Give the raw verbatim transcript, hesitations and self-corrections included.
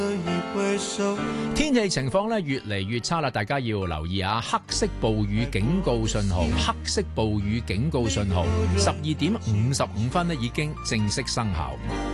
天氣情況咧越嚟越差啦，大家要留意啊！黑色暴雨警告信號，黑色暴雨警告信號，十二點五十五分咧已經正式生效。